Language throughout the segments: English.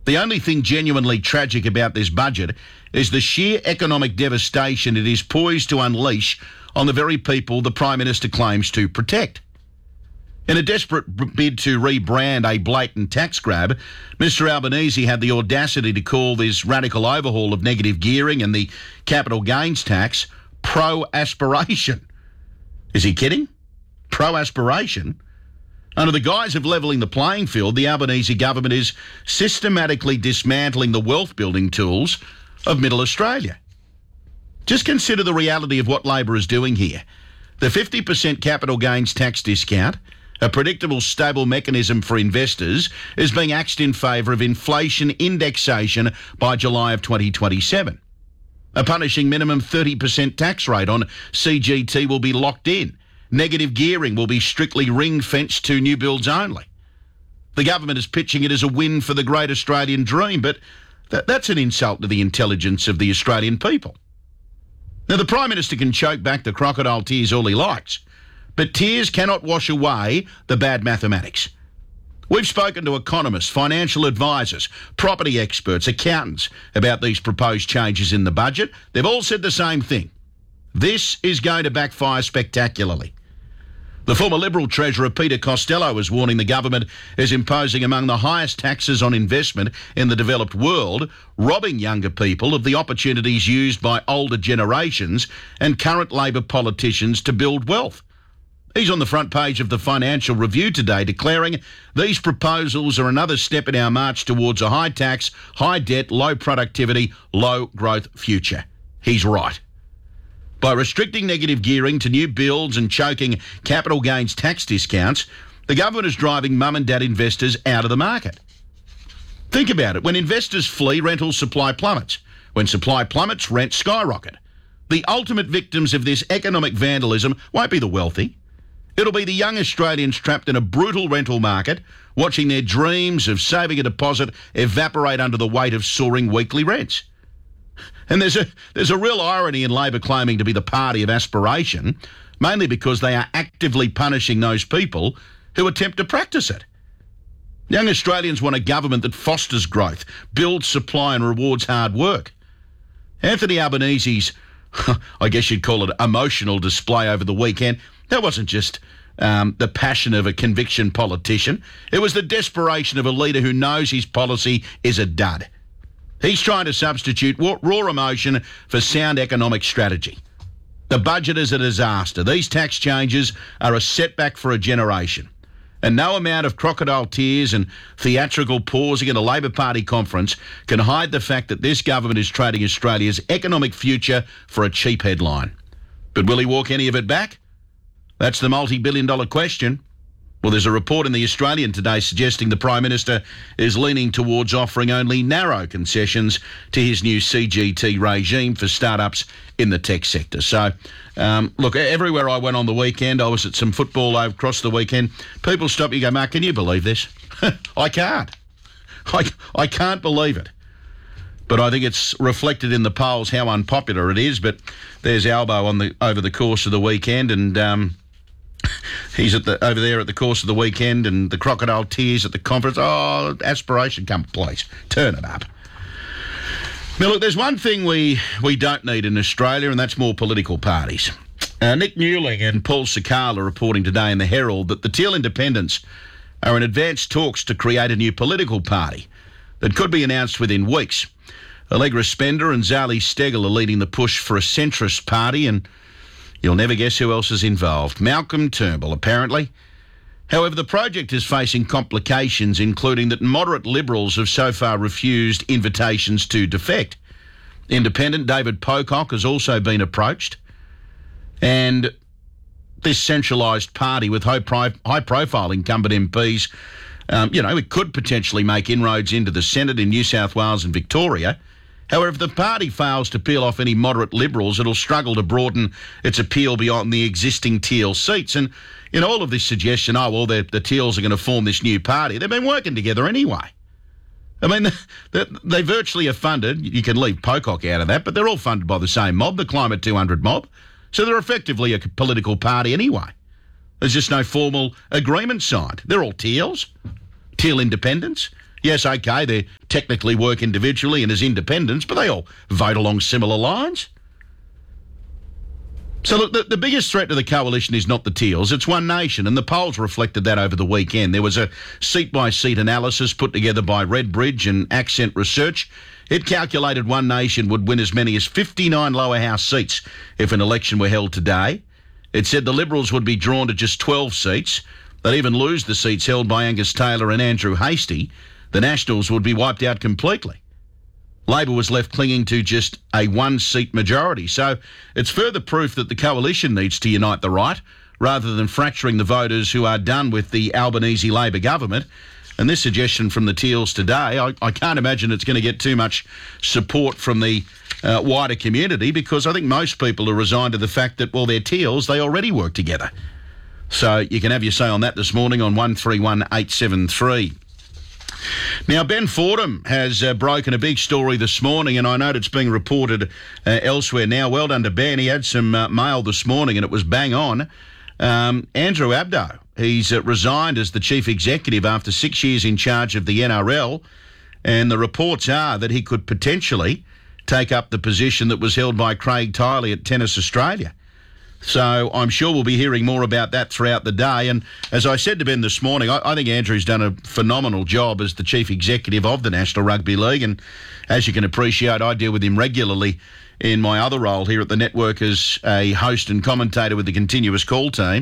The only thing genuinely tragic about this budget is the sheer economic devastation it is poised to unleash on the very people the Prime Minister claims to protect. In a desperate bid to rebrand a blatant tax grab, Mr Albanese had the audacity to call this radical overhaul of negative gearing and the capital gains tax pro-aspiration. Is he kidding? Pro-aspiration? Under the guise of levelling the playing field, the Albanese government is systematically dismantling the wealth-building tools of Middle Australia. Just consider the reality of what Labor is doing here. The 50% capital gains tax discount, a predictable, stable mechanism for investors, is being axed in favour of inflation indexation by July of 2027. A punishing minimum 30% tax rate on CGT will be locked in. Negative gearing will be strictly ring-fenced to new builds only. The government is pitching it as a win for the great Australian dream, but that's an insult to the intelligence of the Australian people. Now, the Prime Minister can choke back the crocodile tears all he likes, but tears cannot wash away the bad mathematics. We've spoken to economists, financial advisors, property experts, accountants about these proposed changes in the budget. They've all said the same thing. This is going to backfire spectacularly. The former Liberal Treasurer Peter Costello is warning the government is imposing among the highest taxes on investment in the developed world, robbing younger people of the opportunities used by older generations and current Labor politicians to build wealth. He's on the front page of the Financial Review today declaring these proposals are another step in our march towards a high tax, high debt, low productivity, low growth future. He's right. By restricting negative gearing to new builds and choking capital gains tax discounts, the government is driving mum and dad investors out of the market. Think about it. When investors flee, rental supply plummets. When supply plummets, rents skyrocket. The ultimate victims of this economic vandalism won't be the wealthy. It'll be the young Australians trapped in a brutal rental market, watching their dreams of saving a deposit evaporate under the weight of soaring weekly rents. And there's a real irony in Labor claiming to be the party of aspiration, mainly because they are actively punishing those people who attempt to practice it. Young Australians want a government that fosters growth, builds supply and rewards hard work. Anthony Albanese's, I guess you'd call it, emotional display over the weekend, that wasn't just the passion of a conviction politician. It was the desperation of a leader who knows his policy is a dud. He's trying to substitute raw emotion for sound economic strategy. The budget is a disaster. These tax changes are a setback for a generation. And no amount of crocodile tears and theatrical pausing at a Labor Party conference can hide the fact that this government is trading Australia's economic future for a cheap headline. But will he walk any of it back? That's the multi-billion-dollar question. Well, there's a report in The Australian today suggesting the Prime Minister is leaning towards offering only narrow concessions to his new CGT regime for startups in the tech sector. So, look, everywhere I went on the weekend, I was at some football across the weekend, people stop you and go, Mark, can you believe this? I can't. I can't believe it. But I think it's reflected in the polls how unpopular it is. But there's Albo over the course of the weekend, and he's over there at the course of the weekend, and the crocodile tears at the conference. Oh, aspiration, come, please, turn it up. Now, look, there's one thing we don't need in Australia, and that's more political parties. Nick Newling and Paul Sakala are reporting today in the Herald that the Teal Independents are in advanced talks to create a new political party that could be announced within weeks. Allegra Spender and Zali Steggall are leading the push for a centrist party, and you'll never guess who else is involved. Malcolm Turnbull, apparently. However, the project is facing complications, including that moderate Liberals have so far refused invitations to defect. Independent David Pocock has also been approached. And this centralised party with high-profile incumbent MPs, it could potentially make inroads into the Senate in New South Wales and Victoria. However, if the party fails to peel off any moderate Liberals, it'll struggle to broaden its appeal beyond the existing Teal seats. And in all of this suggestion, the Teals are going to form this new party, they've been working together anyway. I mean, they virtually are funded. You can leave Pocock out of that, but they're all funded by the same mob, the Climate 200 mob. So they're effectively a political party anyway. There's just no formal agreement signed. They're all Teals, Teal Independents. Yes, okay, they're technically work individually and as independents, but they all vote along similar lines. So look, the biggest threat to the coalition is not the Teals, it's One Nation, and the polls reflected that over the weekend. There was a seat-by-seat analysis put together by Redbridge and Accent Research. It calculated One Nation would win as many as 59 lower house seats if an election were held today. It said the Liberals would be drawn to just 12 seats. They'd even lose the seats held by Angus Taylor and Andrew Hastie. The Nationals would be wiped out completely. Labor was left clinging to just a one-seat majority. So it's further proof that the coalition needs to unite the right rather than fracturing the voters who are done with the Albanese Labor government. And this suggestion from the Teals today, I can't imagine it's going to get too much support from the wider community, because I think most people are resigned to the fact that, well, they're Teals, they already work together. So you can have your say on that this morning on 131873. Now, Ben Fordham has broken a big story this morning, and I know it's being reported elsewhere now. Well done to Ben. He had some mail this morning, and it was bang on. Andrew Abdo, he's resigned as the chief executive after 6 years in charge of the NRL, and the reports are that he could potentially take up the position that was held by Craig Tiley at Tennis Australia. So I'm sure we'll be hearing more about that throughout the day. And as I said to Ben this morning, I think Andrew's done a phenomenal job as the chief executive of the National Rugby League. And as you can appreciate, I deal with him regularly in my other role here at the network as a host and commentator with the Continuous Call team.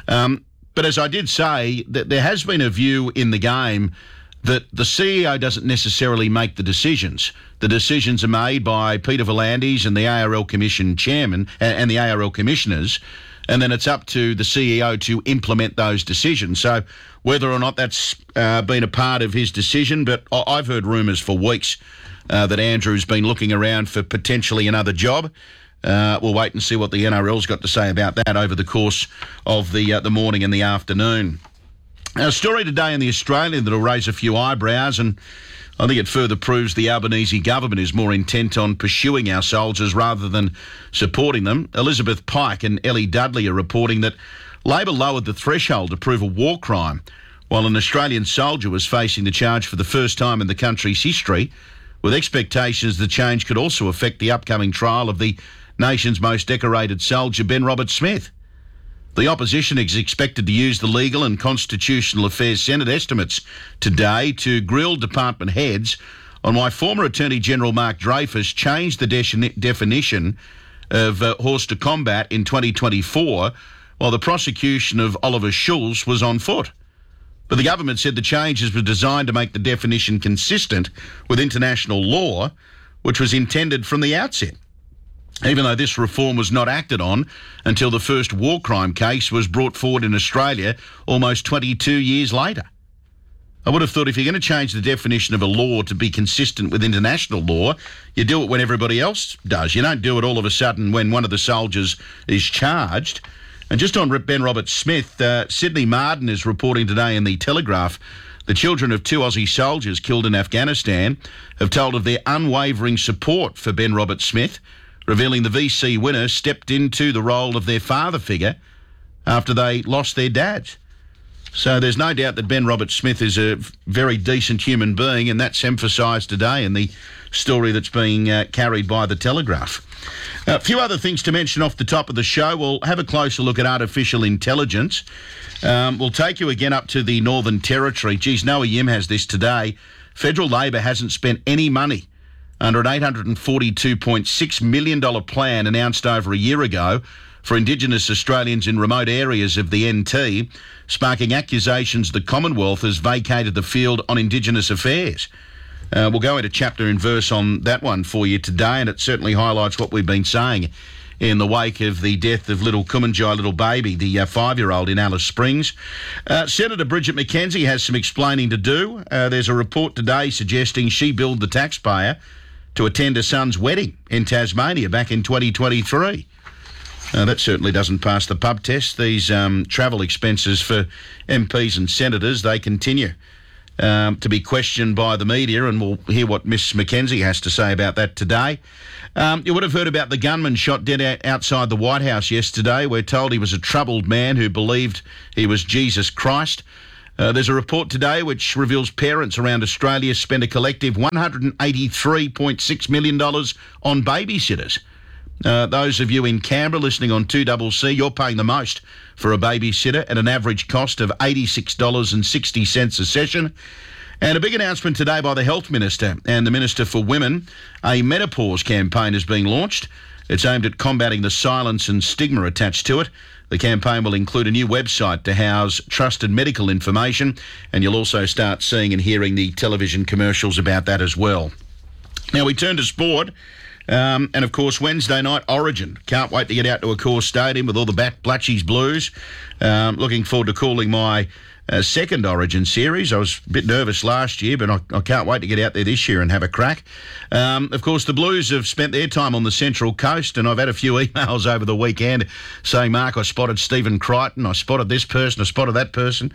But as I did say, that there has been a view in the game that the CEO doesn't necessarily make the decisions. The decisions are made by Peter V'landys and the ARL Commission chairman and the ARL commissioners, and then it's up to the CEO to implement those decisions. So whether or not that's been a part of his decision, but I've heard rumours for weeks that Andrew's been looking around for potentially another job. We'll wait and see what the NRL's got to say about that over the course of the morning and the afternoon. A story today in the Australian that will raise a few eyebrows, and I think it further proves the Albanese government is more intent on pursuing our soldiers rather than supporting them. Elizabeth Pike and Ellie Dudley are reporting that Labor lowered the threshold to prove a war crime, while an Australian soldier was facing the charge for the first time in the country's history, with expectations the change could also affect the upcoming trial of the nation's most decorated soldier, Ben Roberts-Smith. The opposition is expected to use the Legal and Constitutional Affairs Senate estimates today to grill department heads on why former Attorney General Mark Dreyfus changed the definition of horse to combat in 2024, while the prosecution of Oliver Schulz was on foot. But the government said the changes were designed to make the definition consistent with international law, which was intended from the outset, even though this reform was not acted on until the first war crime case was brought forward in Australia almost 22 years later. I would have thought if you're going to change the definition of a law to be consistent with international law, you do it when everybody else does. You don't do it all of a sudden when one of the soldiers is charged. And just on Ben Roberts-Smith, Sydney Marden is reporting today in the Telegraph the children of 2 Aussie soldiers killed in Afghanistan have told of their unwavering support for Ben Roberts-Smith, revealing the VC winner stepped into the role of their father figure after they lost their dads. So there's no doubt that Ben Roberts-Smith is a very decent human being, and that's emphasised today in the story that's being carried by the Telegraph. A few other things to mention off the top of the show. We'll have a closer look at artificial intelligence. We'll take you again up to the Northern Territory. Geez, Noah Yim has this today. Federal Labor hasn't spent any money under an $842.6 million plan announced over a year ago for Indigenous Australians in remote areas of the NT, sparking accusations the Commonwealth has vacated the field on Indigenous affairs. We'll go into chapter and verse on that one for you today, and it certainly highlights what we've been saying in the wake of the death of little Kumanjai, little baby, the 5-year-old in Alice Springs. Senator Bridget McKenzie has some explaining to do. There's a report today suggesting she billed the taxpayer to attend her son's wedding in Tasmania back in 2023. That certainly doesn't pass the pub test. These travel expenses for MPs and senators, they continue to be questioned by the media, and we'll hear what Miss McKenzie has to say about that today. You would have heard about the gunman shot dead outside the White House yesterday. We're told he was a troubled man who believed he was Jesus Christ. There's a report today which reveals parents around Australia spend a collective $183.6 million on babysitters. Those of you in Canberra listening on 2CC, you're paying the most for a babysitter at an average cost of $86.60 a session. And a big announcement today by the Health Minister and the Minister for Women. A menopause campaign is being launched. It's aimed at combating the silence and stigma attached to it. The campaign will include a new website to house trusted medical information, and you'll also start seeing and hearing the television commercials about that as well. Now we turn to sport. And, of course, Wednesday night, Origin. Can't wait to get out to Accor Stadium with all the Blatchies Blues. Looking forward to calling my second Origin series. I was a bit nervous last year, but I can't wait to get out there this year and have a crack. Of course, the Blues have spent their time on the Central Coast, and I've had a few emails over the weekend saying, Mark, I spotted Stephen Crichton, I spotted this person, I spotted that person.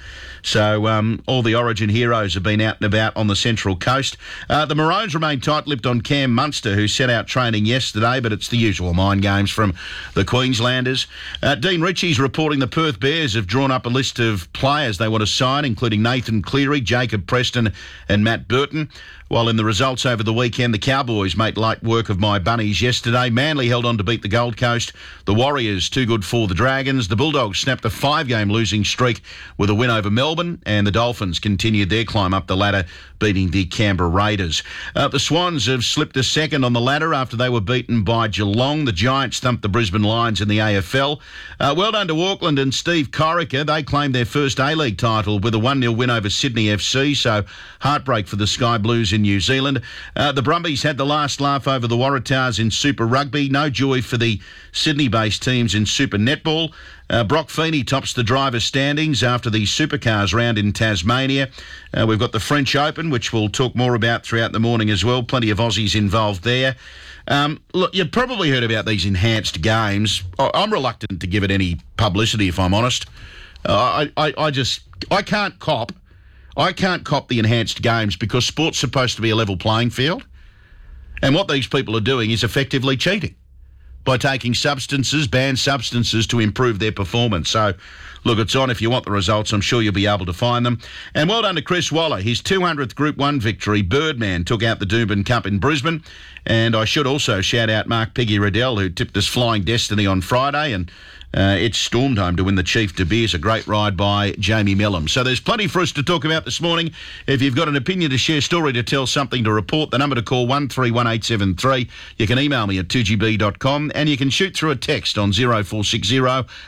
So all the Origin heroes have been out and about on the Central Coast. The Maroons remain tight-lipped on Cam Munster, who set out training yesterday, but it's the usual mind games from the Queenslanders. Dean Ritchie's reporting the Perth Bears have drawn up a list of players they want to sign, including Nathan Cleary, Jacob Preston and Matt Burton. While in the results over the weekend, the Cowboys made light work of my Bunnies yesterday. Manly held on to beat the Gold Coast. The Warriors, too good for the Dragons. The Bulldogs snapped a 5-game losing streak with a win over Melbourne. And the Dolphins continued their climb up the ladder, beating the Canberra Raiders. The Swans have slipped a second on the ladder after they were beaten by Geelong. The Giants thumped the Brisbane Lions in the AFL. Well done to Auckland and Steve Corica. They claimed their first A-League title with a 1-0 win over Sydney FC. So heartbreak for the Sky Blues in New Zealand. The Brumbies had the last laugh over the Waratahs in Super Rugby. No joy for the Sydney-based teams in Super Netball. Brock Feeney tops the drivers' standings after the Supercars round in Tasmania. We've got the French Open, which we'll talk more about throughout the morning as well. Plenty of Aussies involved there. Look, you've probably heard about these enhanced games. I'm reluctant to give it any publicity, if I'm honest. I can't cop the enhanced games because sport's supposed to be a level playing field. And what these people are doing is effectively cheating by taking banned substances to improve their performance. So, look, it's on. If you want the results, I'm sure you'll be able to find them. And well done to Chris Waller. His 200th Group 1 victory, Birdman, took out the Doomben Cup in Brisbane. And I should also shout out Mark Piggy Riddell, who tipped us Flying Destiny on Friday, and it stormed home to win the Chief De Beers, a great ride by Jamie Mellum. So there's plenty for us to talk about this morning. If you've got an opinion to share, story to tell, something to report, the number to call 131873. You can email me at 2gb.com and you can shoot through a text on 0460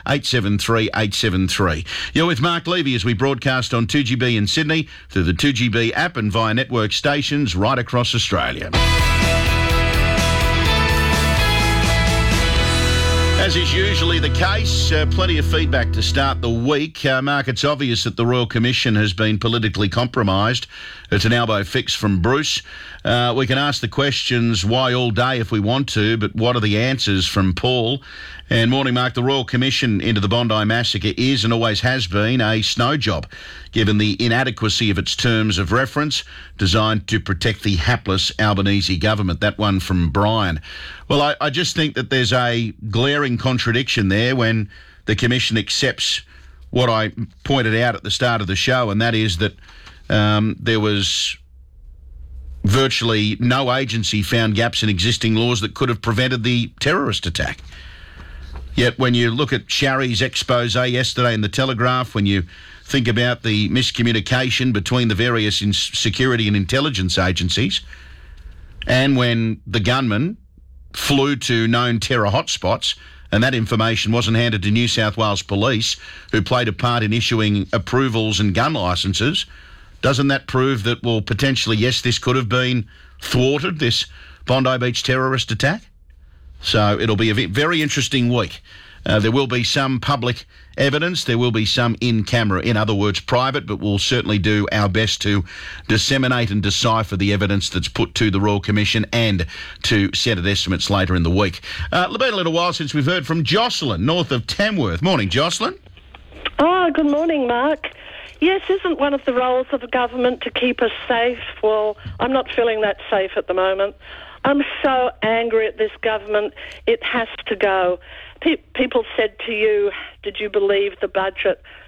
873 873. You're with Mark Levy as we broadcast on 2GB in Sydney, through the 2GB app and via network stations right across Australia. As is usually the case, plenty of feedback to start the week. Mark, it's obvious that the Royal Commission has been politically compromised. It's an elbow fix from Bruce. We can ask the questions why all day if we want to, but what are the answers from Paul? And morning, Mark, the Royal Commission into the Bondi Massacre is and always has been a snow job, given the inadequacy of its terms of reference designed to protect the hapless Albanese government. That one from Brian. Well, I just think that there's a glaring contradiction there when the Commission accepts what I pointed out at the start of the show, and that is that there was virtually no agency found gaps in existing laws that could have prevented the terrorist attack. Yet when you look at Sharry's expose yesterday in the Telegraph, when you think about the miscommunication between the various security and intelligence agencies, and when the gunman flew to known terror hotspots and that information wasn't handed to New South Wales Police, who played a part in issuing approvals and gun licences, doesn't that prove that, well, potentially, yes, this could have been thwarted, this Bondi Beach terrorist attack? So it'll be a very interesting week. There will be some public evidence. There will be some in camera, in other words, private, but we'll certainly do our best to disseminate and decipher the evidence that's put to the Royal Commission and to Senate estimates later in the week. It's been a little while since we've heard from Jocelyn, north of Tamworth. Morning, Jocelyn. Oh, good morning, Mark. Yes, isn't one of the roles of the government to keep us safe? Well, I'm not feeling that safe at the moment. I'm so angry at this government. It has to go. People said to you, did you believe the budget?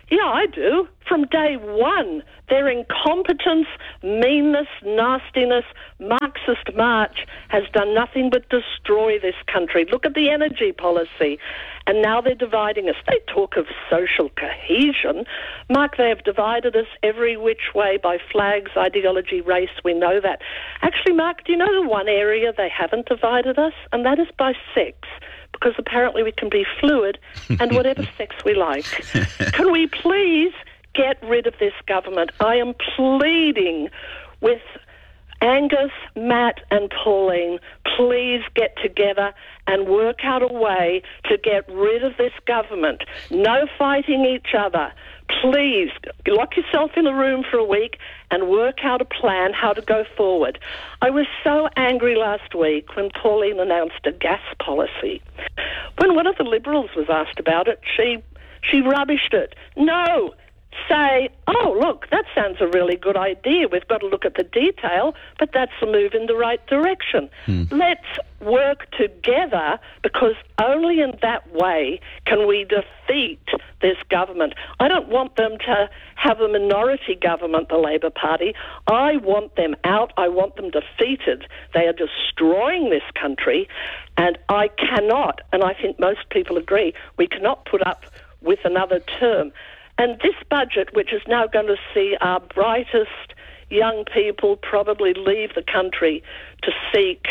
Yeah, I do. From day one, their incompetence, meanness, nastiness, Marxist march has done nothing but destroy this country. Look at the energy policy. And now they're dividing us. They talk of social cohesion. Mark, they have divided us every which way by flags, ideology, race. We know that. Actually, Mark, do you know the one area they haven't divided us? And that is by sex. Because apparently we can be fluid and whatever sex we like. Can we please get rid of this government? I am pleading with Angus, Matt and Pauline, please get together and work out a way to get rid of this government. No fighting each other. Please, lock yourself in a room for a week and work out a plan how to go forward. I was so angry last week when Pauline announced a gas policy. When one of the Liberals was asked about it, she rubbished it. No! Say, oh, look, that sounds a really good idea. We've got to look at the detail, but that's a move in the right direction. Let's work together, because only in that way can we defeat this government. I don't want them to have a minority government, the Labor Party. I want them out. I want them defeated. They are destroying this country, and I cannot, and I think most people agree, we cannot put up with another term. And this budget, which is now going to see our brightest young people probably leave the country to seek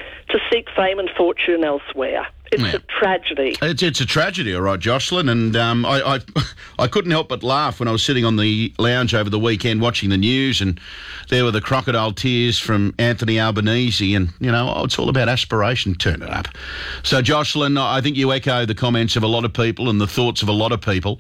fame and fortune elsewhere. It's a tragedy. It's a tragedy, all right, Jocelyn. And I couldn't help but laugh when I was sitting on the lounge over the weekend watching the news, and there were the crocodile tears from Anthony Albanese. And, you know, it's all about aspiration. Turn it up. So, Jocelyn, I think you echo the comments of a lot of people and the thoughts of a lot of people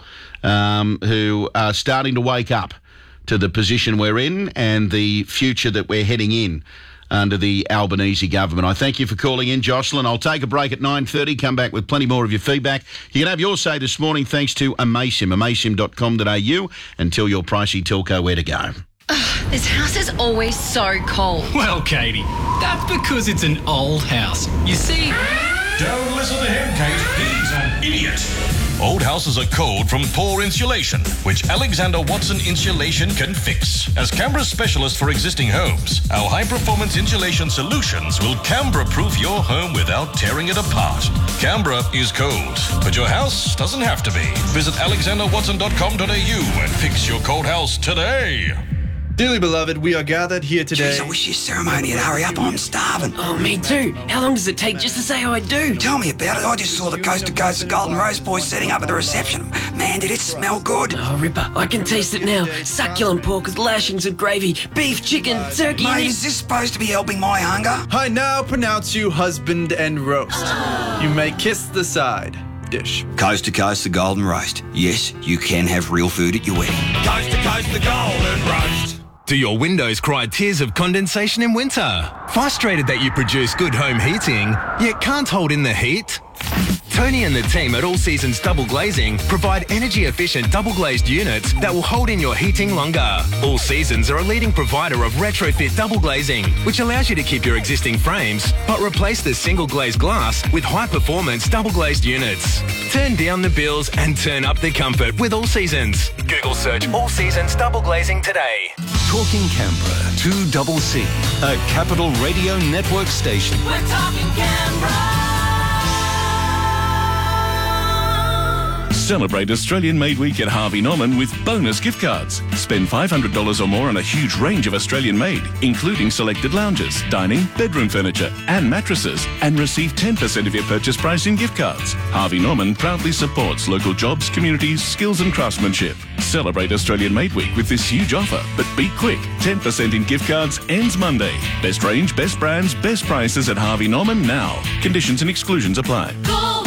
who are starting to wake up to the position we're in and the future that we're heading in under the Albanese government. I thank you for calling in, Jocelyn. I'll take a break at 9:30, come back with plenty more of your feedback. You can have your say this morning thanks to Amaysim, amaysim.com.au, and tell your pricey telco where to go. This house is always so cold. Well, Katie, that's because it's an old house. You see... Don't listen to him, Kate. He's an idiot. Old houses are cold from poor insulation, which Alexander Watson Insulation can fix. As Canberra's specialist for existing homes, our high-performance insulation solutions will Canberra-proof your home without tearing it apart. Canberra is cold, but your house doesn't have to be. Visit alexanderwatson.com.au and fix your cold house today. Dearly beloved, we are gathered here today. Jeez, I wish your ceremony would hurry up. I'm starving. Oh, me too. How long does it take just to say I do? Tell me about it. I just saw the Coast to Coast the Golden Rose boys setting up at the reception. Man, did it smell good. Oh, Ripper, I can taste it now. Succulent pork with lashings of gravy, beef, chicken, turkey... Mate, is this supposed to be helping my hunger? I now pronounce you husband and roast. You may kiss the side dish. Coast to Coast the Golden Roast. Yes, you can have real food at your wedding. Coast to Coast the Golden Roast. Do your windows cry tears of condensation in winter? Frustrated that you produce good home heating, yet can't hold in the heat? Tony and the team at All Seasons Double Glazing provide energy-efficient double-glazed units that will hold in your heating longer. All Seasons are a leading provider of retrofit double glazing, which allows you to keep your existing frames, but replace the single-glazed glass with high-performance double-glazed units. Turn down the bills and turn up the comfort with All Seasons. Google search All Seasons Double Glazing today. Talking Canberra, 2CC, a Capital Radio Network station. We're talking Canberra. Celebrate Australian Made Week at Harvey Norman with bonus gift cards. Spend $500 or more on a huge range of Australian made, including selected lounges, dining, bedroom furniture and mattresses, and receive 10% of your purchase price in gift cards. Harvey Norman proudly supports local jobs, communities, skills and craftsmanship. Celebrate Australian Made Week with this huge offer, but be quick. 10% in gift cards ends Monday. Best range, best brands, best prices at Harvey Norman now. Conditions and exclusions apply.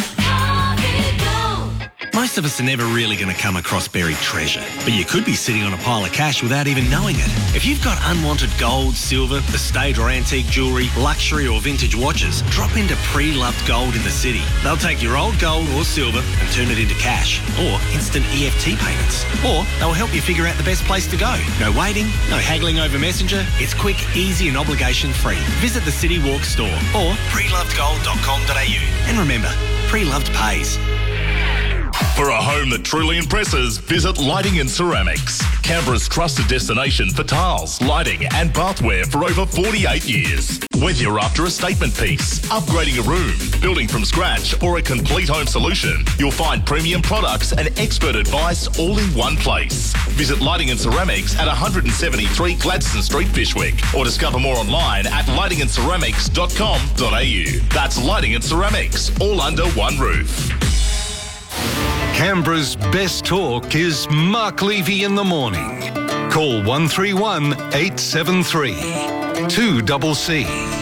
Most of us are never really going to come across buried treasure, but you could be sitting on a pile of cash without even knowing it. If you've got unwanted gold, silver, estate or antique jewellery, luxury or vintage watches, drop into Pre-Loved Gold in the city. They'll take your old gold or silver and turn it into cash or instant EFT payments. Or they'll help you figure out the best place to go. No waiting, no haggling over Messenger. It's quick, easy and obligation-free. Visit the City Walk store or prelovedgold.com.au. And remember, Pre-Loved pays. For a home that truly impresses, visit Lighting and Ceramics. Canberra's trusted destination for tiles, lighting and bathware for over 48 years. Whether you're after a statement piece, upgrading a room, building from scratch or a complete home solution, you'll find premium products and expert advice all in one place. Visit Lighting and Ceramics at 173 Gladstone Street, Fyshwick, or discover more online at lightingandceramics.com.au. That's Lighting and Ceramics, all under one roof. Canberra's best talk is Mark Levy in the morning. Call 131 873 2CC.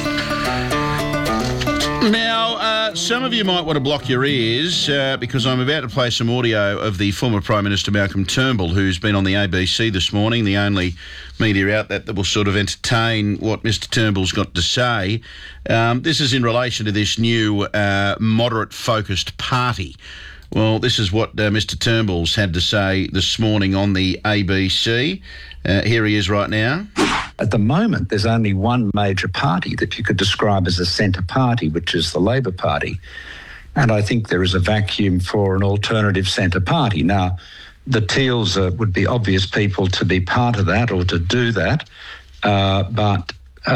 Now, some of you might want to block your ears because I'm about to play some audio of the former Prime Minister Malcolm Turnbull, who's been on the ABC this morning, the only media outlet that will sort of entertain what Mr Turnbull's got to say. This is in relation to this new moderate-focused party. Well, this is what Mr Turnbull's had to say this morning on the ABC. Here he is right now. At the moment, there's only one major party that you could describe as a centre party, which is the Labor Party. And I think there is a vacuum for an alternative centre party. Now, the Teals would be obvious people to be part of that or to do that. And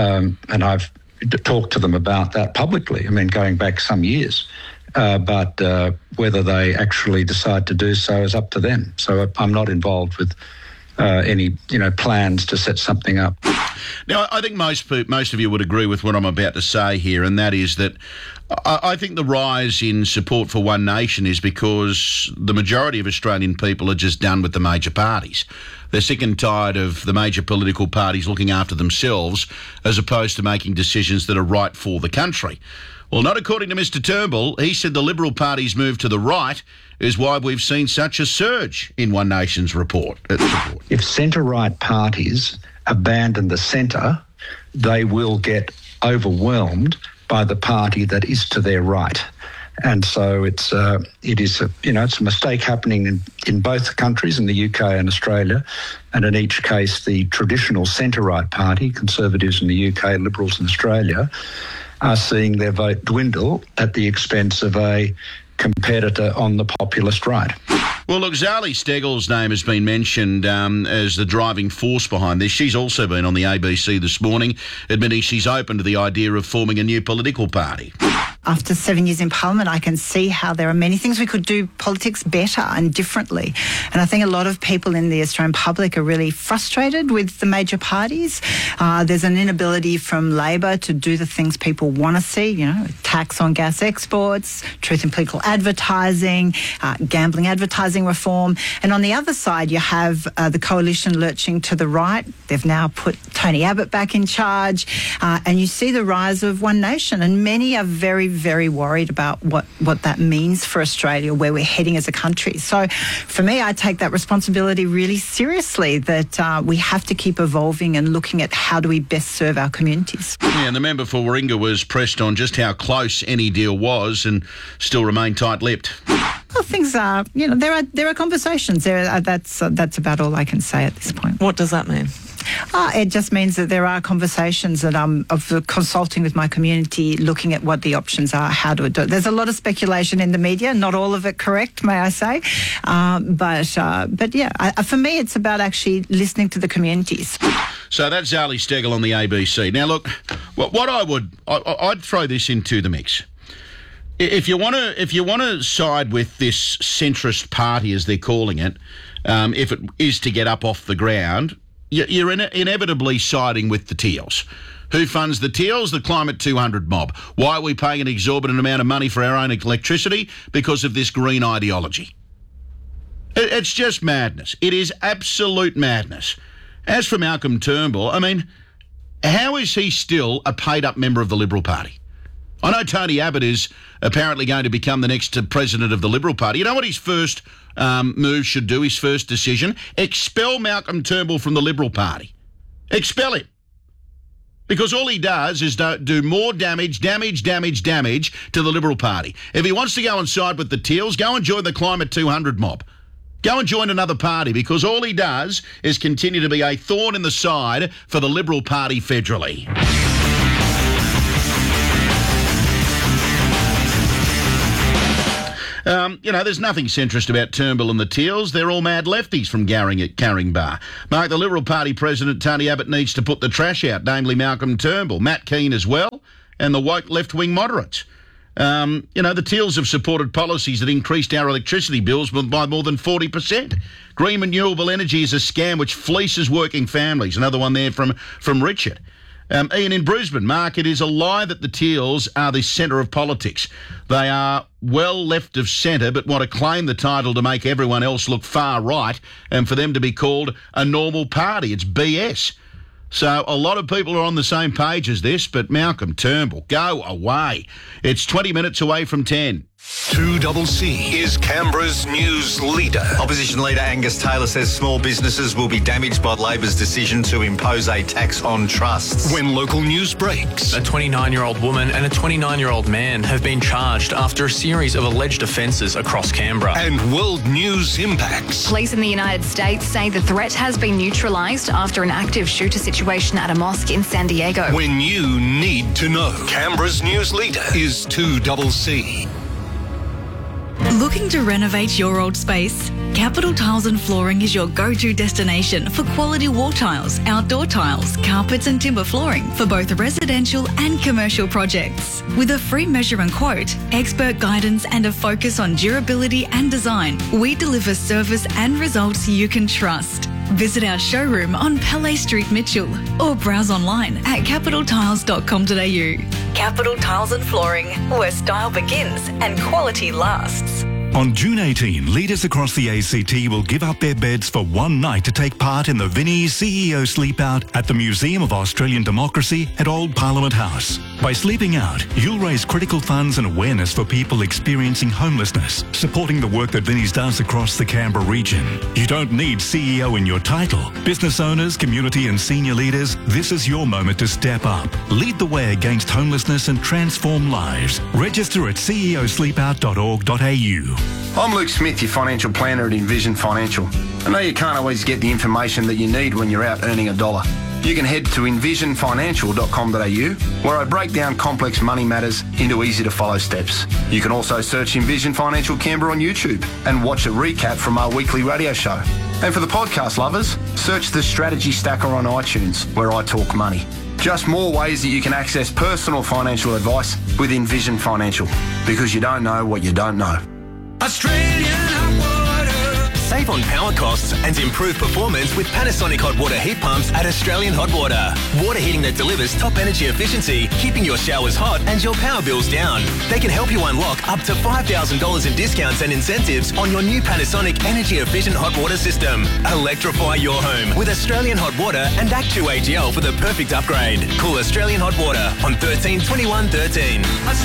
I've talked to them about that publicly, I mean, going back some years. But whether they actually decide to do so is up to them. So I'm not involved with any, plans to set something up. Now, I think most of you would agree with what I'm about to say here, and that is that I think the rise in support for One Nation is because the majority of Australian people are just done with the major parties. They're sick and tired of the major political parties looking after themselves as opposed to making decisions that are right for the country. Well, not according to Mr Turnbull. He said the Liberal Party's move to the right is why we've seen such a surge in One Nation's support. If centre-right parties abandon the centre, they will get overwhelmed by the party that is to their right. And so it's a mistake happening in both countries, in the UK and Australia. And in each case, the traditional centre-right party, Conservatives in the UK, Liberals in Australia, are seeing their vote dwindle at the expense of a competitor on the populist right. Well, look, Zali Steggall's name has been mentioned as the driving force behind this. She's also been on the ABC this morning, admitting she's open to the idea of forming a new political party. After 7 years in Parliament, I can see how there are many things we could do politics better and differently. And I think a lot of people in the Australian public are really frustrated with the major parties. There's an inability from Labor to do the things people want to see, tax on gas exports, truth in political advertising, gambling advertising reform. And on the other side, you have the coalition lurching to the right. They've now put Tony Abbott back in charge. And you see the rise of One Nation. And many are very, very worried about what that means for Australia, where we're heading as a country. So for me, I take that responsibility really seriously, that we have to keep evolving and looking at how do we best serve our communities. Yeah, and the member for Warringah was pressed on just how close any deal was and still remained tight-lipped. Well, things are, there are conversations. That's about all I can say at this point. What does that mean? It just means that there are conversations that of consulting with my community, looking at what the options are, how to do it. There's a lot of speculation in the media, not all of it correct, may I say. But yeah, for me, it's about actually listening to the communities. So that's Zali Steggall on the ABC. Now, look, I'd throw this into the mix. If you want to side with this centrist party, as they're calling it, if it is to get up off the ground, you're inevitably siding with the Teals. Who funds the Teals? The Climate 200 mob. Why are we paying an exorbitant amount of money for our own electricity? Because of this green ideology. It's just madness. It is absolute madness. As for Malcolm Turnbull, I mean, how is he still a paid-up member of the Liberal Party? I know Tony Abbott is apparently going to become the next president of the Liberal Party. You know what his first move should do, his first decision? Expel Malcolm Turnbull from the Liberal Party. Expel him. Because all he does is do more damage to the Liberal Party. If he wants to go and side with the Teals, go and join the Climate 200 mob. Go and join another party, because all he does is continue to be a thorn in the side for the Liberal Party federally. there's nothing centrist about Turnbull and the Teals. They're all mad lefties from Caringbah. Mark, the Liberal Party President, Tony Abbott, needs to put the trash out, namely Malcolm Turnbull, Matt Keane as well, and the woke left-wing moderates. The Teals have supported policies that increased our electricity bills by more than 40%. Green renewable energy is a scam which fleeces working families. Another one there from Richard. Ian in Brisbane. Mark, it is a lie that the Teals are the centre of politics. They are well left of centre but want to claim the title to make everyone else look far right and for them to be called a normal party. It's BS. So a lot of people are on the same page as this, but Malcolm Turnbull, go away. It's 20 minutes away from 10. 2CC is Canberra's news leader. Opposition leader Angus Taylor says small businesses will be damaged by Labor's decision to impose a tax on trusts. When local news breaks. A 29-year-old woman and a 29-year-old man have been charged after a series of alleged offences across Canberra. And world news impacts. Police in the United States say the threat has been neutralised after an active shooter situation at a mosque in San Diego. When you need to know. Canberra's news leader is 2CC. Looking to renovate your old space? Capital Tiles and Flooring is your go-to destination for quality wall tiles, outdoor tiles, carpets and timber flooring for both residential and commercial projects. With a free measure and quote, expert guidance and a focus on durability and design, we deliver service and results you can trust. Visit our showroom on Palais Street, Mitchell, or browse online at capitaltiles.com.au. Capital Tiles and Flooring, where style begins and quality lasts. On June 18, leaders across the ACT will give up their beds for one night to take part in the Vinnie's CEO Sleep Out at the Museum of Australian Democracy at Old Parliament House. By sleeping out, you'll raise critical funds and awareness for people experiencing homelessness, supporting the work that Vinnie's does across the Canberra region. You don't need CEO in your title. Business owners, community and senior leaders, this is your moment to step up. Lead the way against homelessness and transform lives. Register at ceosleepout.org.au. I'm Luke Smith, your financial planner at Envision Financial. I know you can't always get the information that you need when you're out earning a dollar. You can head to envisionfinancial.com.au, where I break down complex money matters into easy-to-follow steps. You can also search Envision Financial Canberra on YouTube and watch a recap from our weekly radio show. And for the podcast lovers, search the Strategy Stacker on iTunes, where I talk money. Just more ways that you can access personal financial advice with Envision Financial, because you don't know what you don't know. Australian hot water. Save on power costs and improve performance with Panasonic hot water heat pumps at Australian Hot Water. Water heating that delivers top energy efficiency, keeping your showers hot and your power bills down. They can help you unlock up to $5,000 in discounts and incentives on your new Panasonic energy efficient hot water system. Electrify your home with Australian Hot Water and Act 2 AGL for the perfect upgrade. Call Australian Hot Water on 13 21 13.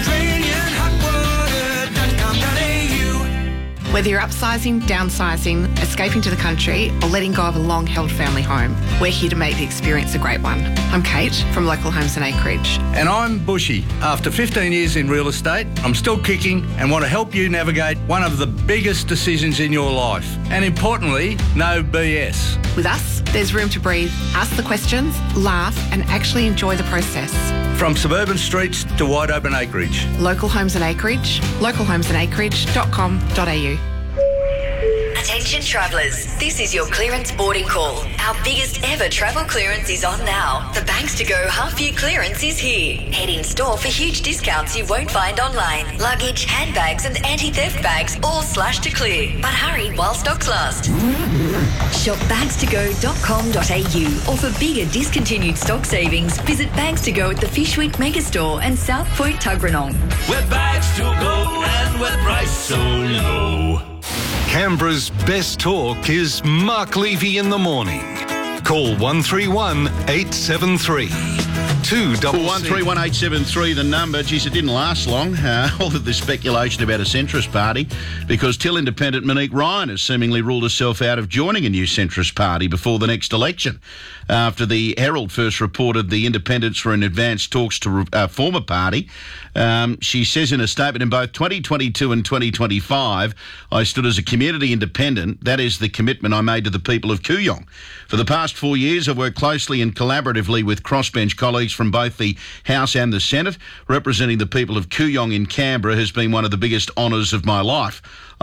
AustralianHotWater.com.au. Whether you're upsizing, downsizing, escaping to the country, or letting go of a long-held family home, we're here to make the experience a great one. I'm Kate from Local Homes and Acreage. And I'm Bushy. After 15 years in real estate, I'm still kicking and want to help you navigate one of the biggest decisions in your life. And importantly, no BS. With us, there's room to breathe, ask the questions, laugh, and actually enjoy the process. From suburban streets to wide open acreage. Local Homes and Acreage, localhomesandaCreage.com.au. Attention travellers, this is your clearance boarding call. Our biggest ever travel clearance is on now. The Banks to Go half-year clearance is here. Head in store for huge discounts you won't find online. Luggage, handbags and anti-theft bags all slashed to clear. But hurry while stocks last. Shop bagstogo.com.au, or for bigger discontinued stock savings, visit Bags to Go at the Fish Week Megastore and South Point Tuggeranong. Where bags to go and where price so low. Canberra's best talk is Mark Levy in the morning. Call 131 873. 131 873, the number. Geez, it didn't last long. All of this speculation about a centrist party, because Till independent Monique Ryan has seemingly ruled herself out of joining a new centrist party before the next election. After the Herald first reported the independents were in advanced talks to form a party, she says in a statement, in both 2022 and 2025, I stood as a community independent. That is the commitment I made to the people of Kooyong. For the past 4 years, I've worked closely and collaboratively with crossbench colleagues from both the House and the Senate. Representing the people of Kooyong in Canberra has been one of the biggest honours of my life.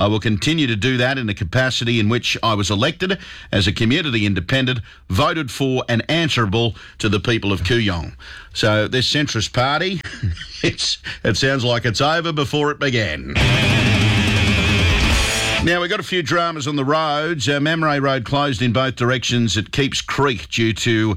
I will continue to do that in the capacity in which I was elected as a community independent, voted for and answerable to the people of Kooyong. So this centrist party, it sounds like it's over before it began. Now, we've got a few dramas on the roads. Mamre Road closed in both directions at Kemps Creek, due to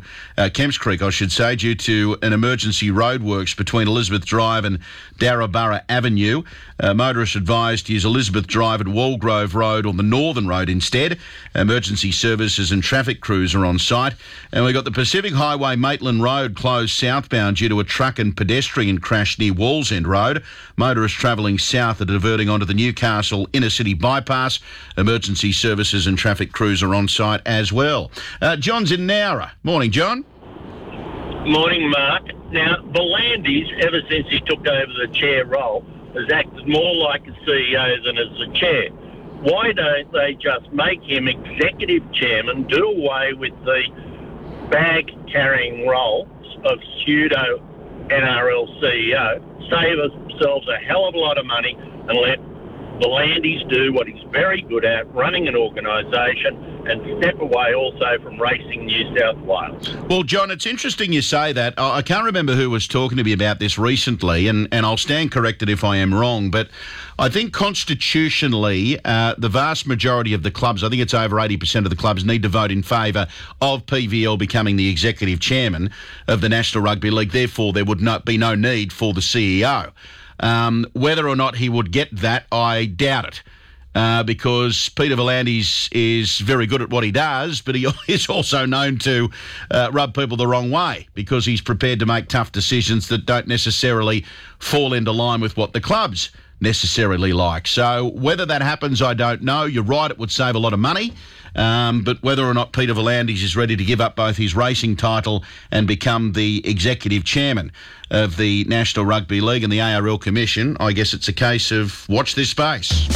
an emergency roadworks between Elizabeth Drive and Darrabara Avenue. Motorists advised to use Elizabeth Drive at Walgrove Road or the Northern Road instead. Emergency services and traffic crews are on site. And we've got the Pacific Highway Maitland Road closed southbound due to a truck and pedestrian crash near Wallsend Road. Motorists travelling south are diverting onto the Newcastle inner city bypass. Emergency services and traffic crews are on site as well. John's in Nowra. Morning, John. Morning, Mark. Now, Volandis, ever since he took over the chair role, has acted more like a CEO than as a chair. Why don't they just make him executive chairman, do away with the bag-carrying role of pseudo NRL CEO, save ourselves a hell of a lot of money, and let Volandis do what he's very good at, running an organisation, and step away also from racing New South Wales. Well, John, it's interesting you say that. I can't remember who was talking to me about this recently, and I'll stand corrected if I am wrong, but I think constitutionally the vast majority of the clubs, I think it's over 80% of the clubs, need to vote in favour of PVL becoming the executive chairman of the National Rugby League. Therefore, there would be no need for the CEO. Whether or not he would get that, I doubt it. Because Peter Volandis is very good at what he does, but he is also known to rub people the wrong way because he's prepared to make tough decisions that don't necessarily fall into line with what the clubs necessarily like. So whether that happens, I don't know. You're right, it would save a lot of money. But whether or not Peter Volandis is ready to give up both his racing title and become the executive chairman of the National Rugby League and the ARL Commission, I guess it's a case of watch this space.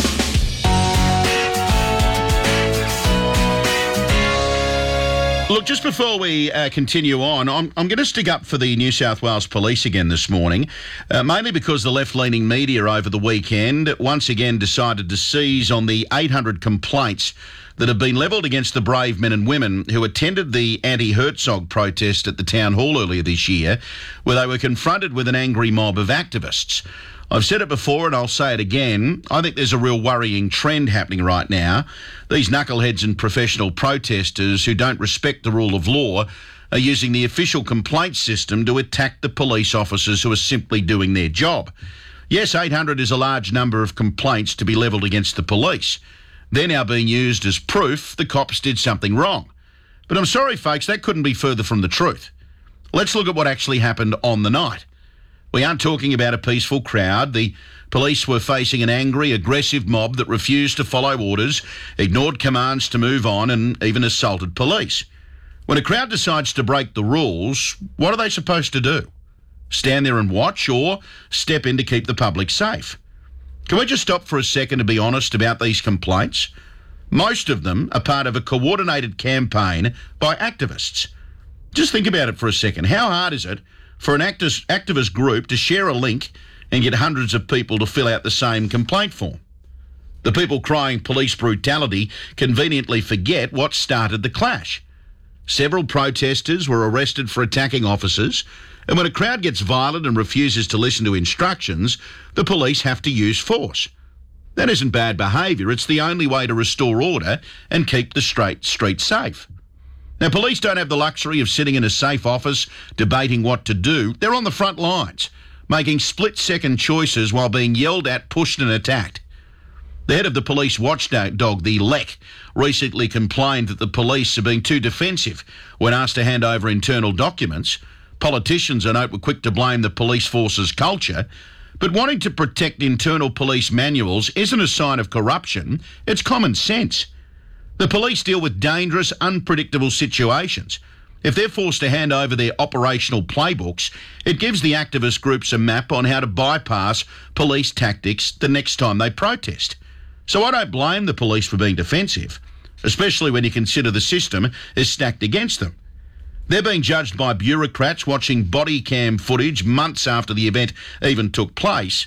Look, just before we continue on, I'm going to stick up for the New South Wales Police again this morning, mainly because the left-leaning media over the weekend once again decided to seize on the 800 complaints that have been levelled against the brave men and women who attended the anti-Herzog protest at the Town Hall earlier this year, where they were confronted with an angry mob of activists. I've said it before and I'll say it again. I think there's a real worrying trend happening right now. These knuckleheads and professional protesters who don't respect the rule of law are using the official complaint system to attack the police officers who are simply doing their job. Yes, 800 is a large number of complaints to be levelled against the police. They're now being used as proof the cops did something wrong. But I'm sorry, folks, that couldn't be further from the truth. Let's look at what actually happened on the night. We aren't talking about a peaceful crowd. The police were facing an angry, aggressive mob that refused to follow orders, ignored commands to move on, and even assaulted police. When a crowd decides to break the rules, what are they supposed to do? Stand there and watch, or step in to keep the public safe? Can we just stop for a second to be honest about these complaints? Most of them are part of a coordinated campaign by activists. Just think about it for a second. How hard is it for an activist group to share a link and get hundreds of people to fill out the same complaint form? The people crying police brutality conveniently forget what started the clash. Several protesters were arrested for attacking officers, and when a crowd gets violent and refuses to listen to instructions, the police have to use force. That isn't bad behaviour. It's the only way to restore order and keep the street safe. Now, police don't have the luxury of sitting in a safe office debating what to do. They're on the front lines, making split-second choices while being yelled at, pushed and attacked. The head of the police watchdog, the LEC, recently complained that the police are being too defensive when asked to hand over internal documents. Politicians, I note, were quick to blame the police force's culture, but wanting to protect internal police manuals isn't a sign of corruption, it's common sense. The police deal with dangerous, unpredictable situations. If they're forced to hand over their operational playbooks, it gives the activist groups a map on how to bypass police tactics the next time they protest. So I don't blame the police for being defensive, especially when you consider the system is stacked against them. They're being judged by bureaucrats watching body cam footage months after the event even took place.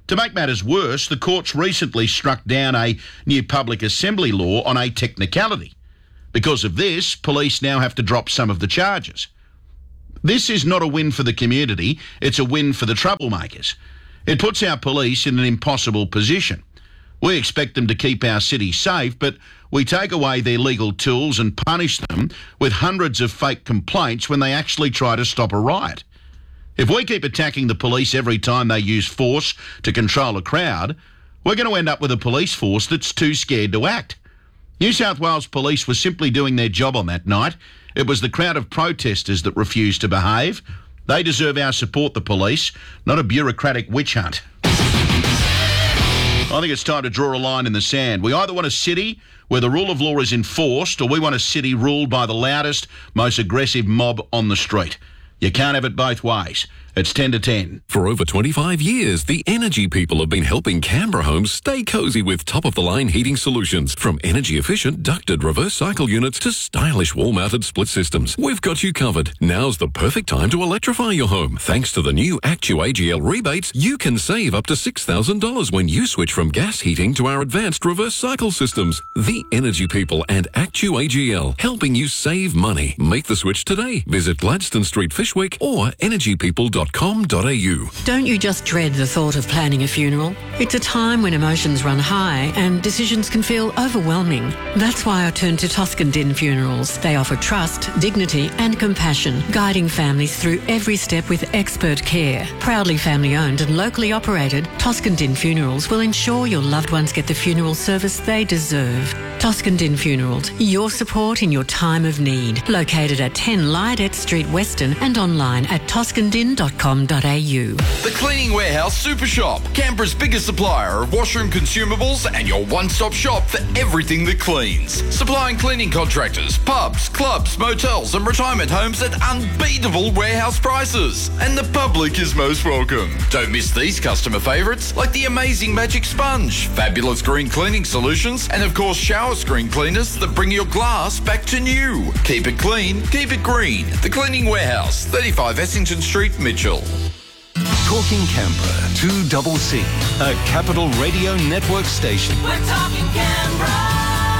To make matters worse, the courts recently struck down a new public assembly law on a technicality. Because of this, police now have to drop some of the charges. This is not a win for the community, it's a win for the troublemakers. It puts our police in an impossible position. We expect them to keep our city safe, but we take away their legal tools and punish them with hundreds of fake complaints when they actually try to stop a riot. If we keep attacking the police every time they use force to control a crowd, we're going to end up with a police force that's too scared to act. New South Wales Police were simply doing their job on that night. It was the crowd of protesters that refused to behave. They deserve our support, the police, not a bureaucratic witch hunt. I think it's time to draw a line in the sand. We either want a city where the rule of law is enforced, or we want a city ruled by the loudest, most aggressive mob on the street. You can't have it both ways. It's 10 to 10. For over 25 years, the Energy People have been helping Canberra homes stay cosy with top-of-the-line heating solutions. From energy-efficient ducted reverse cycle units to stylish wall-mounted split systems, we've got you covered. Now's the perfect time to electrify your home. Thanks to the new ActuAGL rebates, you can save up to $6,000 when you switch from gas heating to our advanced reverse cycle systems. The Energy People and ActuAGL, helping you save money. Make the switch today. Visit Gladstone Street, Fishwick, or energypeople.com.au. Don't you just dread the thought of planning a funeral? It's a time when emotions run high and decisions can feel overwhelming. That's why I turned to Toscan Din Funerals. They offer trust, dignity and compassion, guiding families through every step with expert care. Proudly family-owned and locally operated, Toscan Din Funerals will ensure your loved ones get the funeral service they deserve. Toscan Din Funerals, your support in your time of need. Located at 10 Lydet Street, Weston, and online at toscandin.com.au. The Cleaning Warehouse Super Shop, Canberra's biggest supplier of washroom consumables and your one-stop shop for everything that cleans. Supplying cleaning contractors, pubs, clubs, motels and retirement homes at unbeatable warehouse prices. And the public is most welcome. Don't miss these customer favourites like the amazing Magic Sponge, fabulous green cleaning solutions, and of course shower screen cleaners that bring your glass back to new. Keep it clean, keep it green. The Cleaning Warehouse, 35 Essington Street, Mitchell. Talking Canberra, 2CC, a Capital Radio Network station. We're talking Canberra.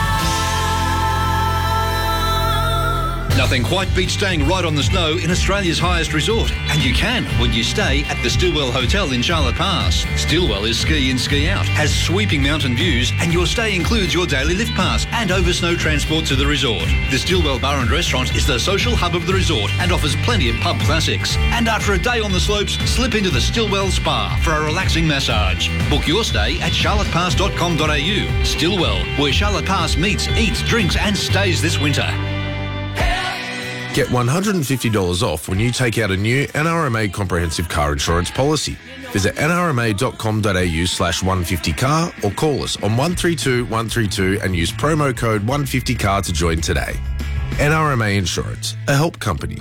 Nothing quite beats staying right on the snow in Australia's highest resort. And you can when you stay at the Stillwell Hotel in Charlotte Pass. Stillwell is ski in, ski out, has sweeping mountain views, and your stay includes your daily lift pass and over snow transport to the resort. The Stillwell Bar and Restaurant is the social hub of the resort and offers plenty of pub classics. And after a day on the slopes, slip into the Stillwell Spa for a relaxing massage. Book your stay at charlottepass.com.au. Stillwell, where Charlotte Pass meets, eats, drinks and stays this winter. Get $150 off when you take out a new NRMA comprehensive car insurance policy. Visit nrma.com.au/150car or call us on 132 132 and use promo code 150car to join today. NRMA Insurance, a help company.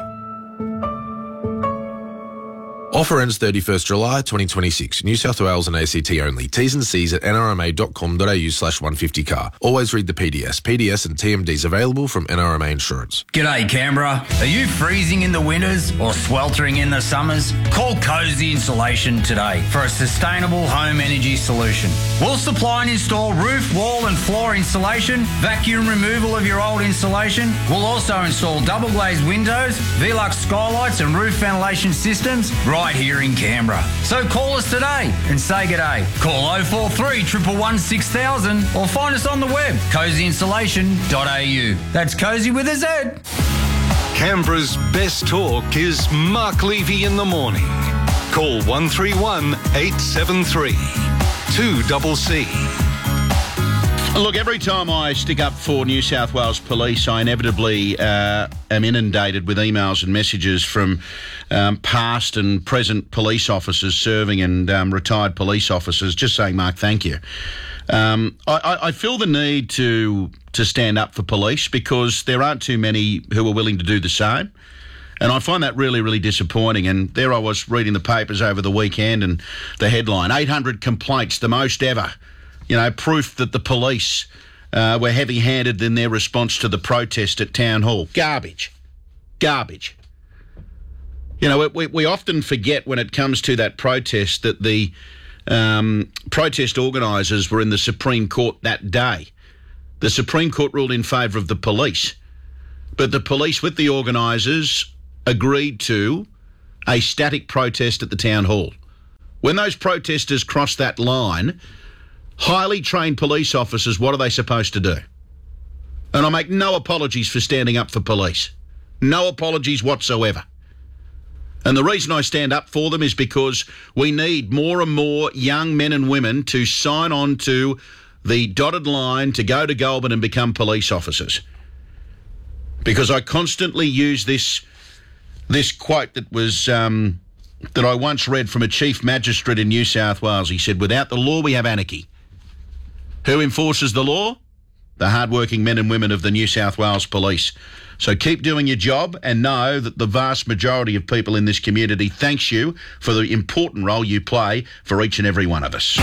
Offer ends 31st July 2026. New South Wales and ACT only. T's and C's at nrma.com.au/150car. Always read the PDS. PDS and TMDs available from NRMA Insurance. G'day Canberra. Are you freezing in the winters or sweltering in the summers? Call Cozy Insulation today for a sustainable home energy solution. We'll supply and install roof, wall and floor insulation, vacuum removal of your old insulation. We'll also install double glazed windows, Velux skylights and roof ventilation systems right here in Canberra. So call us today and say g'day. Call 043 111 6000 or find us on the web, cozyinsulation.au. That's cozy with a Z. Canberra's best talk is Mark Levy in the morning. Call 131 873 2CC. Look, every time I stick up for New South Wales Police, I inevitably am inundated with emails and messages from past and present police officers serving and retired police officers just saying, Mark, thank you. I feel the need to stand up for police because there aren't too many who are willing to do the same. And I find that really, really disappointing. And there I was reading the papers over the weekend and the headline, 800 complaints, the most ever. You know, proof that the police were heavy-handed in their response to the protest at Town Hall. Garbage. Garbage. You know, we often forget when it comes to that protest that the protest organisers were in the Supreme Court that day. The Supreme Court ruled in favour of the police, but the police with the organisers agreed to a static protest at the town hall. When those protesters cross that line, highly trained police officers, what are they supposed to do? And I make no apologies for standing up for police. No apologies whatsoever. And the reason I stand up for them is because we need more and more young men and women to sign on to the dotted line to go to Goulburn and become police officers. Because I constantly use this quote that was that I once read from a chief magistrate in New South Wales. He said, "Without the law, we have anarchy." Who enforces the law? The hardworking men and women of the New South Wales Police. So keep doing your job and know that the vast majority of people in this community thanks you for the important role you play for each and every one of us.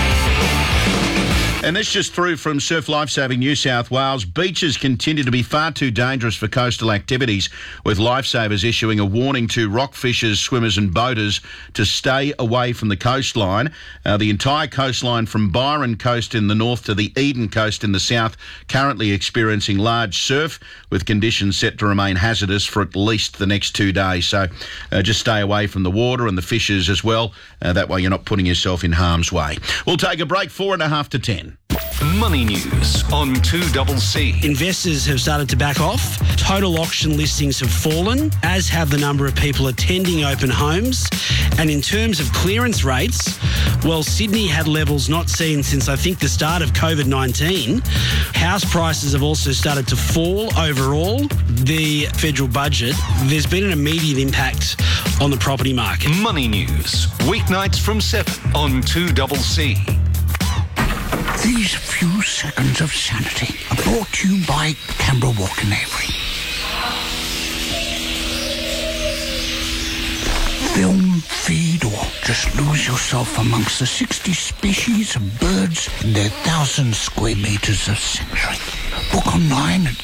And this just through from Surf Lifesaving New South Wales. Beaches continue to be far too dangerous for coastal activities, with Lifesavers issuing a warning to rock fishers, swimmers and boaters to stay away from the coastline. The entire coastline from Byron Coast in the north to the Eden Coast in the south currently experiencing large surf, with conditions set to remain hazardous for at least the next 2 days. So just stay away from the water and the fishers as well. That way you're not putting yourself in harm's way. We'll take a break, 4.5 to 10. Money news on 2CC. Investors have started to back off. Total auction listings have fallen, as have the number of people attending open homes. And in terms of clearance rates, well, Sydney had levels not seen since I think the start of COVID-19. House prices have also started to fall overall. The federal budget, there's been an immediate impact on the property market. Money news, weeknights from 7 on 2CC. These few seconds of sanity are brought to you by Canberra Walk and Avery. Film, feed, or just lose yourself amongst the 60 species of birds in their 1,000 square metres of sanctuary. Book online at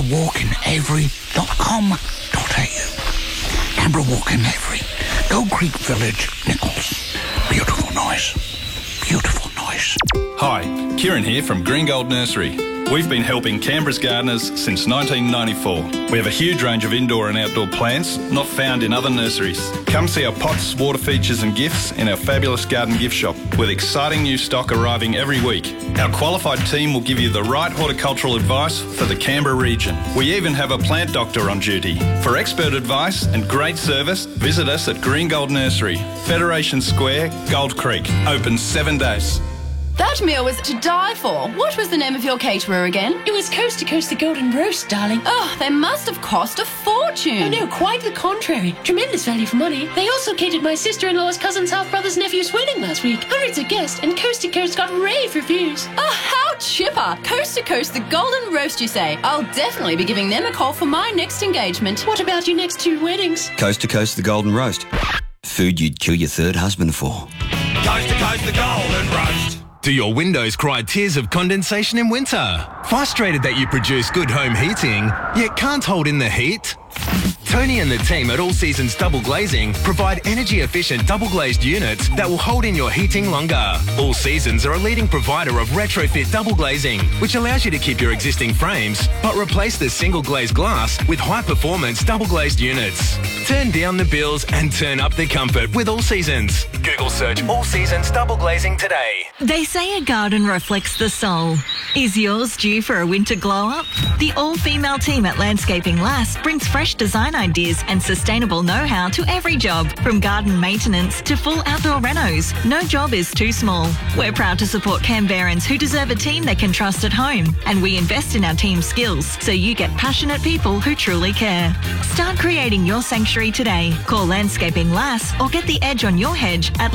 canberrawalkandavery.com.au. Canberra Walk and Avery, Gold Creek Village, Nichols. Beautiful noise. Beautiful noise. Hi, Kieran here from Green Gold Nursery. We've been helping Canberra's gardeners since 1994. We have a huge range of indoor and outdoor plants not found in other nurseries. Come see our pots, water features and gifts in our fabulous garden gift shop, with exciting new stock arriving every week. Our qualified team will give you the right horticultural advice for the Canberra region. We even have a plant doctor on duty. For expert advice and great service, visit us at Green Gold Nursery, Federation Square, Gold Creek. Open 7 days. That meal was to die for. What was the name of your caterer again? It was Coast to Coast the Golden Roast, darling. Oh, they must have cost a fortune. Oh no, quite the contrary. Tremendous value for money. They also catered my sister-in-law's cousin's half-brother's nephew's wedding last week. Hundreds of guests, and Coast to Coast got rave reviews. Oh, how chipper. Coast to Coast the Golden Roast, you say? I'll definitely be giving them a call for my next engagement. What about your next 2 weddings? Coast to Coast the Golden Roast. Food you'd kill your third husband for. Coast to Coast the Golden Roast. Do your windows cry tears of condensation in winter? Frustrated that you produce good home heating, yet can't hold in the heat? Tony and the team at All Seasons Double Glazing provide energy-efficient double-glazed units that will hold in your heating longer. All Seasons are a leading provider of retrofit double glazing, which allows you to keep your existing frames, but replace the single-glazed glass with high-performance double-glazed units. Turn down the bills and turn up the comfort with All Seasons. Google search All Seasons Double Glazing today. They say a garden reflects the soul. Is yours due for a winter glow-up? The all-female team at Landscaping Lass brings fresh design ideas and sustainable know-how to every job, from garden maintenance to full outdoor renos. No job is too small. We're proud to support Canberrans who deserve a team they can trust at home, and we invest in our team's skills so you get passionate people who truly care. Start creating your sanctuary today. Call Landscaping Lass or get the edge on your hedge at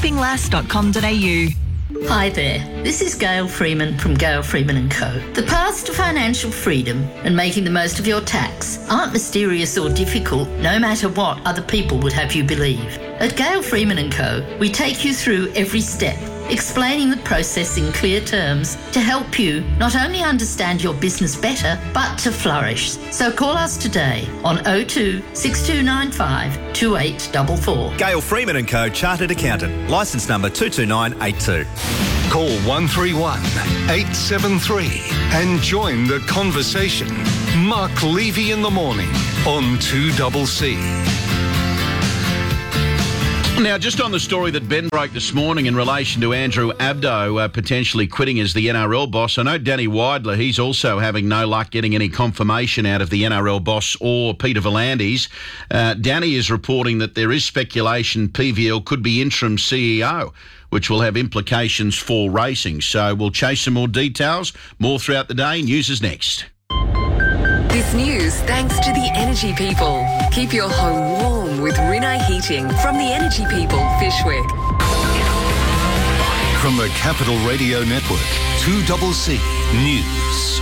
landscapinglass.com.au. Hi there, this is Gail Freeman from Gail Freeman & Co. The paths to financial freedom and making the most of your tax aren't mysterious or difficult, no matter what other people would have you believe. At Gail Freeman & Co, we take you through every step, explaining the process in clear terms to help you not only understand your business better, but to flourish. So call us today on 02 6295 2844. Gail Freeman and Co. Chartered Accountant. Licence number 22982. Call 131 873 and join the conversation. Mark Levy in the morning on 2CC. Now, just on the story that Ben broke this morning in relation to Andrew Abdo potentially quitting as the NRL boss, I know Danny Weidler, he's also having no luck getting any confirmation out of the NRL boss or Peter V'landys. Danny is reporting that there is speculation PVL could be interim CEO, which will have implications for racing. So we'll chase some more details, more throughout the day. News is next. This news thanks to the Energy People. Keep your home warm with Rinnai Heating from the Energy People, Fishwick. From the Capital Radio Network, 2CC News.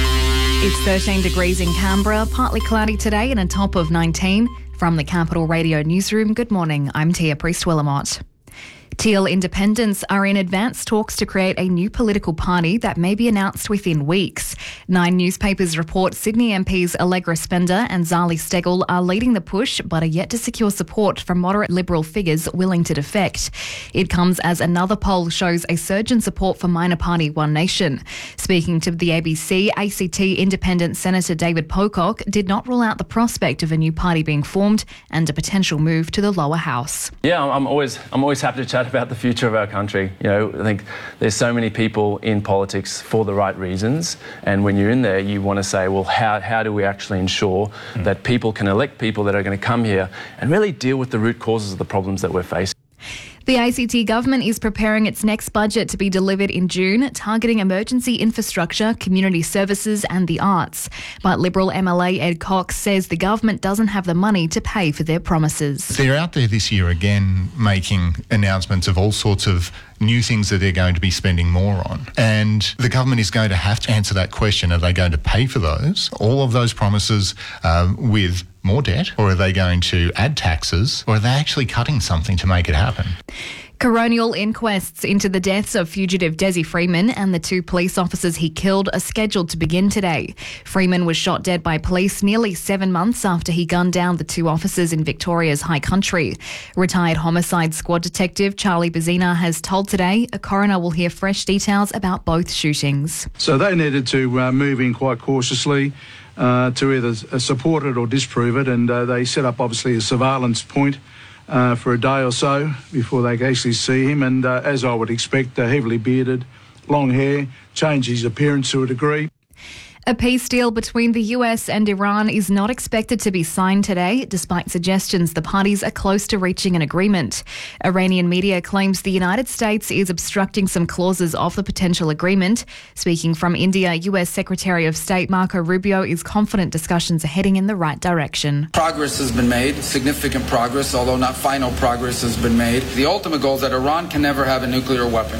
It's 13 degrees in Canberra, partly cloudy today and a top of 19. From the Capital Radio Newsroom, good morning, I'm Tia Priest-Willamott. Teal Independents are in advanced talks to create a new political party that may be announced within weeks. 9 newspapers report Sydney MPs Allegra Spender and Zali Steggall are leading the push but are yet to secure support from moderate Liberal figures willing to defect. It comes as another poll shows a surge in support for minor party One Nation. Speaking to the ABC, ACT Independent Senator David Pocock did not rule out the prospect of a new party being formed and a potential move to the lower house. Yeah, I'm always happy to chat about the future of our country. You know, I think there's so many people in politics for the right reasons, and when you're in there, you want to say, well, how do we actually ensure that people can elect people that are going to come here and really deal with the root causes of the problems that we're facing? The ACT government is preparing its next budget to be delivered in June, targeting emergency infrastructure, community services and the arts. But Liberal MLA Ed Cox says the government doesn't have the money to pay for their promises. They're out there this year again making announcements of all sorts of new things that they're going to be spending more on. And the government is going to have to answer that question. Are they going to pay for all of those promises with more debt, or are they going to add taxes, or are they actually cutting something to make it happen? Coronial inquests into the deaths of fugitive Desi Freeman and the 2 police officers he killed are scheduled to begin today. Freeman was shot dead by police nearly 7 months after he gunned down the 2 officers in Victoria's High Country. Retired homicide squad detective Charlie Bazina has told Today a coroner will hear fresh details about both shootings. So they needed to move in quite cautiously to either support it or disprove it, and they set up obviously a surveillance point for a day or so before they could actually see him, and as I would expect, heavily bearded, long hair, changed his appearance to a degree. A peace deal between the US and Iran is not expected to be signed today, despite suggestions the parties are close to reaching an agreement. Iranian media claims the United States is obstructing some clauses of the potential agreement. Speaking from India, US Secretary of State Marco Rubio is confident discussions are heading in the right direction. Progress has been made, significant progress, although not final progress has been made. The ultimate goal is that Iran can never have a nuclear weapon.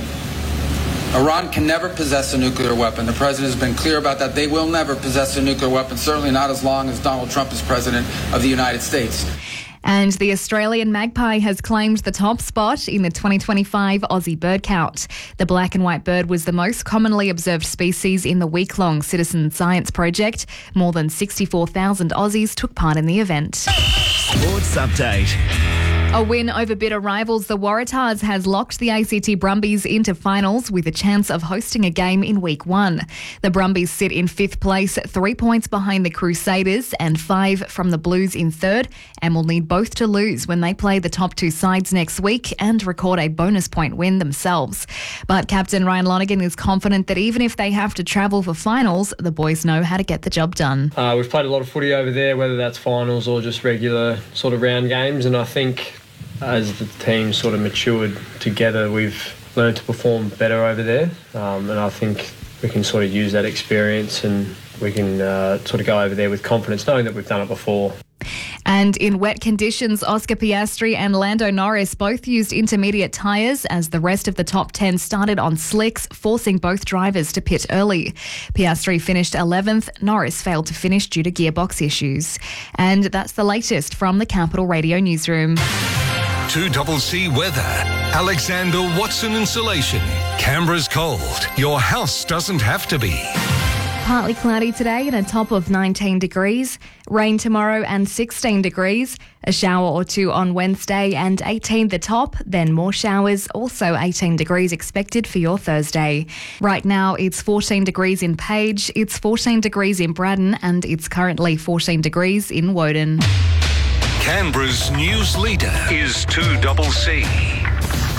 Iran can never possess a nuclear weapon. The president has been clear about that. They will never possess a nuclear weapon, certainly not as long as Donald Trump is president of the United States. And the Australian magpie has claimed the top spot in the 2025 Aussie bird count. The black and white bird was the most commonly observed species in the week-long citizen science project. More than 64,000 Aussies took part in the event. Sports Update. A win over bitter rivals, the Waratahs has locked the ACT Brumbies into finals with a chance of hosting a game in week 1. The Brumbies sit in 5th place, 3 points behind the Crusaders and 5 from the Blues in 3rd, and will need both to lose when they play the top 2 sides next week and record a bonus point win themselves. But Captain Ryan Lonergan is confident that even if they have to travel for finals, the boys know how to get the job done. We've played a lot of footy over there, whether that's finals or just regular sort of round games, and I think as the team sort of matured together, we've learned to perform better over there, and I think we can sort of use that experience and we can sort of go over there with confidence, knowing that we've done it before. And in wet conditions, Oscar Piastri and Lando Norris both used intermediate tyres as the rest of the top 10 started on slicks, forcing both drivers to pit early. Piastri finished 11th, Norris failed to finish due to gearbox issues. And that's the latest from the Capital Radio Newsroom. 2CC weather. Alexander Watson Insulation. Canberra's cold. Your house doesn't have to be. Partly cloudy today and a top of 19 degrees. Rain tomorrow and 16 degrees. A shower or two on Wednesday and 18 the top. Then more showers, also 18 degrees expected for your Thursday. Right now it's 14 degrees in Page, it's 14 degrees in Braddon and it's currently 14 degrees in Woden. Canberra's news leader is 2CC.